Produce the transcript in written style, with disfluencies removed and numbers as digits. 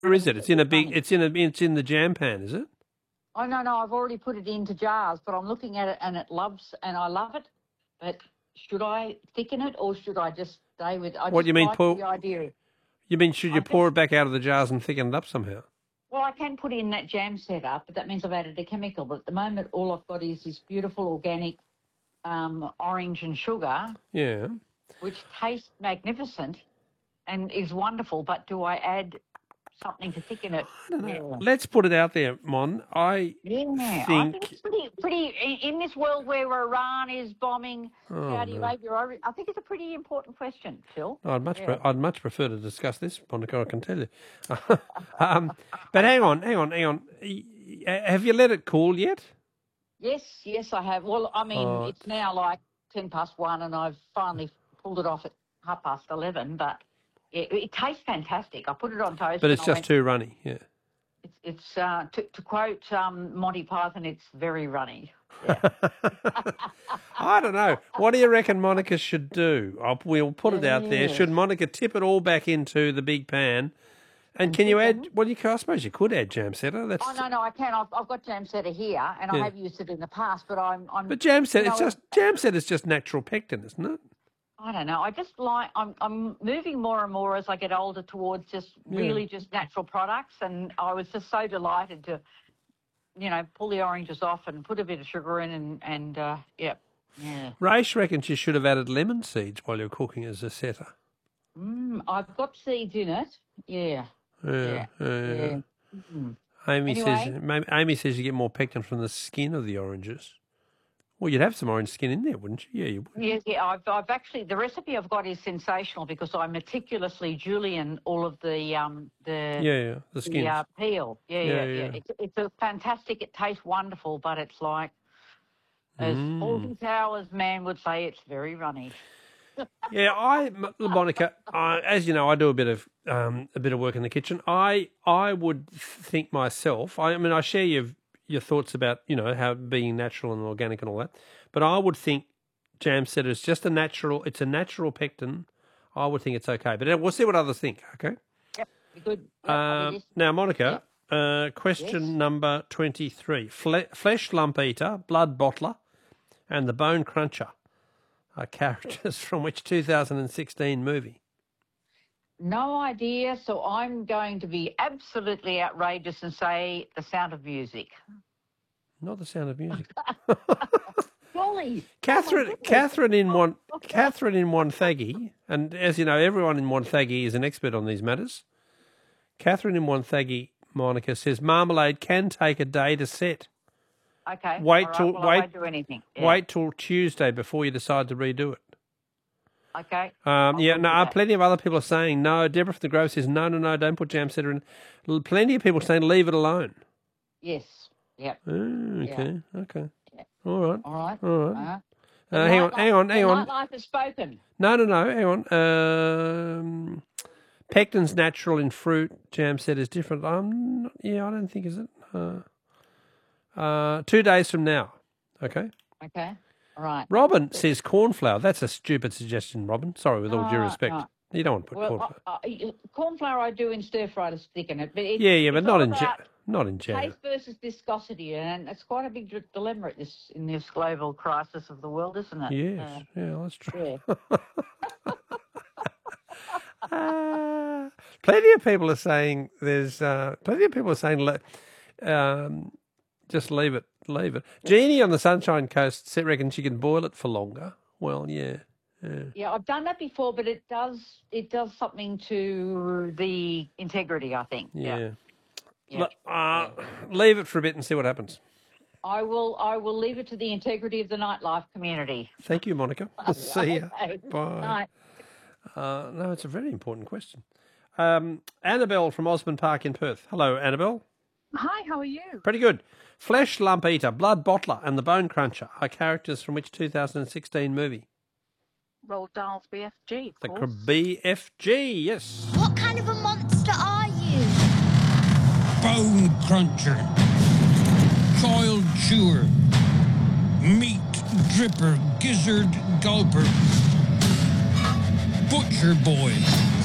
Where is it? It's in a big. It's in the jam pan, is it? Oh no, I've already put it into jars, but I'm looking at it and I love it. But should I thicken it or should I just stay with? What do you mean, like Paul? the idea. You mean should you pour it back out of the jars and thicken it up somehow? Well, I can put in that jam setup, but that means I've added a chemical. But at the moment, all I've got is this beautiful organic orange and sugar. Yeah. Which tastes magnificent and is wonderful. But do I add something to thicken it? I don't know. Let's put it out there, Mon. I think it's pretty in this world where Iran is bombing Saudi Arabia. I think it's a pretty important question, Phil. I'd much prefer to discuss this, Monica, I can tell you. But hang on. Have you let it cool yet? Yes, I have. Well, I mean, it's now like 1:10, and I've finally pulled it off at 11:30, but. It tastes fantastic. I put it on toast. But it's just too runny, yeah. It's to quote Monty Python, it's very runny. Yeah. I don't know. What do you reckon Monica should do? We'll put it out there. Should Monica tip it all back into the big pan? And can you add? Well, I suppose you could add jam setter. No, I can. I've got jam setter here, and I have used it in the past. But I'm. But jam setter, jam setter is just natural pectin, isn't it? I don't know. I just I'm moving more and more as I get older towards just really just natural products, and I was just so delighted to, pull the oranges off and put a bit of sugar in and yeah. Raish reckons you should have added lemon seeds while you're cooking as a setter. I've got seeds in it. Yeah. Amy says you get more pectin from the skin of the oranges. Well, you'd have some orange skin in there, wouldn't you? Yeah, you would. Yeah. I've actually, the recipe I've got is sensational because I meticulously julienne all of the skins. The peel. Yeah. It's a fantastic. It tastes wonderful, but it's like, as Alton Towers man would say, it's very runny. Monica, as you know, I do a bit of work in the kitchen. I would think myself. I share your thoughts about, how being natural and organic and all that. But I would think jam setter is just it's a natural pectin. I would think it's okay. But we'll see what others think, okay? Yep, good. Now, Monica, question number 23. Flesh lump eater, blood bottler, and the bone cruncher are characters from which 2016 movie? No idea, so I'm going to be absolutely outrageous and say The Sound of Music. Not The Sound of Music. Golly. Catherine in Wonthaggi, and as you know, everyone in Wonthaggi is an expert on these matters. Catherine in Wonthaggi, Monica, says marmalade can take a day to set. Okay. I won't do anything. Yeah. Wait till Tuesday before you decide to redo it. Okay. Plenty of other people are saying no. Deborah from the Grove says no, don't put jam setter in. Plenty of people saying leave it alone. Yes. Yep. Okay. Yeah. All right. Hang on. Nightlife has spoken. No. Hang on. Pectin's natural in fruit. Jam setter is different. I don't think is it. 2 days from now. Okay. Okay. Right. Robin says cornflour. That's a stupid suggestion, Robin. Sorry, with all due respect. No. You don't want to put cornflour. Cornflour I do in stir fry to thicken it. But but not in jam. Taste versus viscosity, and it's quite a big dilemma in this global crisis of the world, isn't it? Yes. That's true. Yeah. Plenty of people are saying just leave it. Jeannie on the Sunshine Coast reckons she can boil it for longer. Well, yeah. Yeah, I've done that before, but it does something to the integrity, I think. Yeah. Leave it for a bit and see what happens. I will leave it to the integrity of the nightlife community. Thank you, Monica. See you. Okay. Bye. No, it's a very important question. Annabelle from Osborne Park in Perth. Hello, Annabelle. Hi, how are you? Pretty good. Flesh lump eater, blood bottler, and the bone cruncher are characters from which 2016 movie? Roald Dahl's BFG, of course. The BFG, yes. What kind of a monster are you? Bone cruncher, child chewer, meat dripper, gizzard gulper, butcher boy.